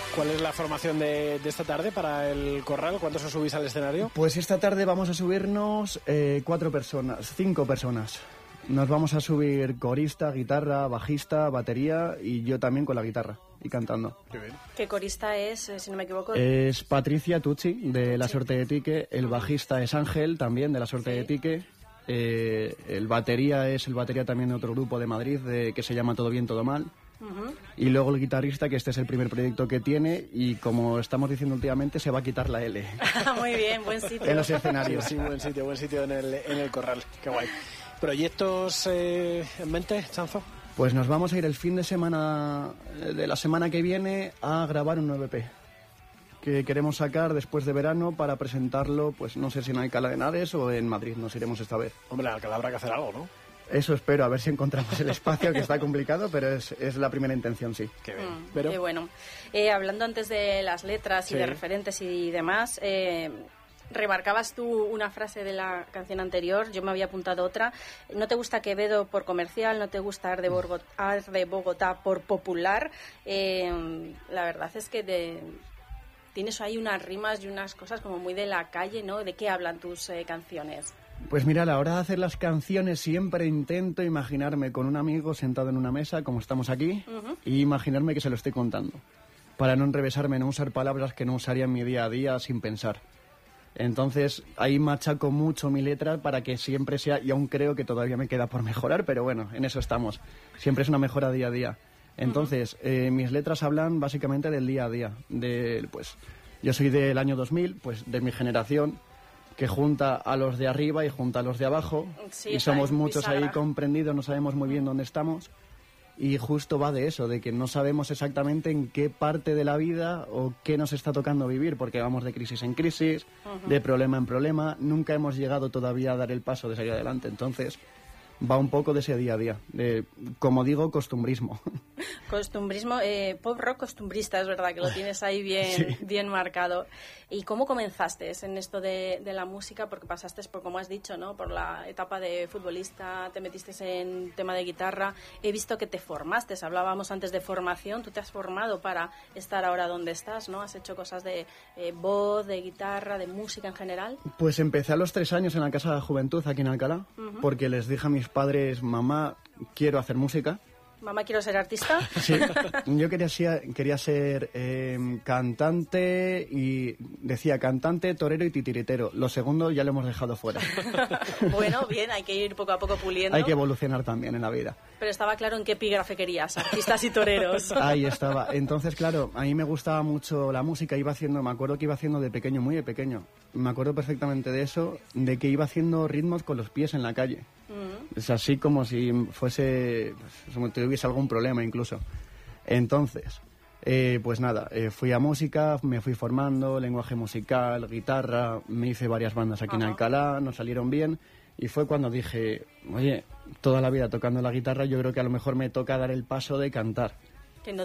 ¿Cuál es la formación de esta tarde para el Corral? ¿Cuántos os subís al escenario? Pues esta tarde vamos a subirnos 5 personas. Nos vamos a subir corista, guitarra, bajista, batería y yo también con la guitarra y cantando. ¿Qué corista es, si no me equivoco? Es Patricia Tucci, de La Suerte de Tique. El bajista es Ángel, también de La Suerte de Tique. El batería es el batería también de otro grupo de Madrid que se llama Todo Bien, Todo Mal. Y luego el guitarrista, que este es el primer proyecto que tiene y como estamos diciendo últimamente, se va a quitar la L. Muy bien, buen sitio. En los escenarios. Sí, buen sitio en el Corral. Qué guay. ¿Proyectos en mente, Chanzo? Pues nos vamos a ir el fin de semana de la semana que viene a grabar un nuevo EP que queremos sacar después de verano para presentarlo, pues no sé si en Alcalá de Henares o en Madrid, nos iremos esta vez. Hombre, en Alcalá habrá que hacer algo, ¿no? Eso espero, a ver si encontramos el espacio, que está complicado, pero es la primera intención, sí. Qué bien. Qué bueno. Hablando antes de las letras y de referentes y demás, remarcabas tú una frase de la canción anterior, yo me había apuntado otra. No te gusta Quevedo por comercial, no te gusta Ar de Bogotá por popular. La verdad es que tienes ahí unas rimas y unas cosas como muy de la calle, ¿no? ¿De qué hablan tus canciones? Pues mira, a la hora de hacer las canciones siempre intento imaginarme con un amigo sentado en una mesa, como estamos aquí, y imaginarme que se lo estoy contando, para no enrevesarme, no usar palabras que no usaría en mi día a día sin pensar. Entonces ahí machaco mucho mi letra para que siempre sea, y aún creo que todavía me queda por mejorar, pero bueno, en eso estamos. Siempre es una mejora día a día. Entonces, mis letras hablan básicamente del día a día. Pues yo soy del año 2000, pues de mi generación, que junta a los de arriba y junta a los de abajo, y somos muchos ahí comprendidos, no sabemos muy bien dónde estamos, y justo va de eso, de que no sabemos exactamente en qué parte de la vida o qué nos está tocando vivir, porque vamos de crisis en crisis, de problema en problema, nunca hemos llegado todavía a dar el paso de salir adelante, entonces va un poco de ese día a día, de, como digo, costumbrismo. Costumbrismo, pop rock costumbrista, es verdad que lo tienes ahí bien marcado. ¿Y cómo comenzaste en esto de la música? Porque pasaste por, como has dicho, ¿no? Por la etapa de futbolista, te metiste en tema de guitarra. He visto que te formaste, hablábamos antes de formación, tú te has formado para estar ahora donde estás, ¿no? Has hecho cosas de voz, de guitarra, de música en general. Pues empecé a los 3 años en la Casa de Juventud aquí en Alcalá, porque les dije a mis padres, mamá, quiero hacer música. Mamá, quiero ser artista. Sí, yo quería ser cantante y decía cantante, torero y titiritero. Lo segundo ya lo hemos dejado fuera. Bueno, bien, hay que ir poco a poco puliendo. Hay que evolucionar también en la vida. Pero estaba claro en qué epígrafe querías, artistas y toreros. Ahí estaba. Entonces, claro, a mí me gustaba mucho la música. Me acuerdo que iba haciendo de pequeño, muy de pequeño. Me acuerdo perfectamente de eso, de que iba haciendo ritmos con los pies en la calle. Es así como si fuese, pues, como tuviese algún problema incluso. Entonces, pues nada, fui a música, me fui formando, lenguaje musical, guitarra, me hice varias bandas aquí en Alcalá, nos salieron bien, y fue cuando dije, oye, toda la vida tocando la guitarra, yo creo que a lo mejor me toca dar el paso de cantar.